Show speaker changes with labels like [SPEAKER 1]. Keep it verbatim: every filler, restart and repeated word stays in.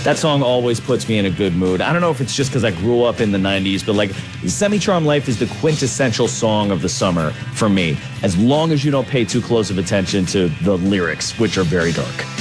[SPEAKER 1] That song always puts me in a good mood. I don't know if it's just because I grew up in the nineties, but like Semi-Charmed Life is the quintessential song of the summer for me, as long as you don't pay too close of attention to the lyrics, which are very dark.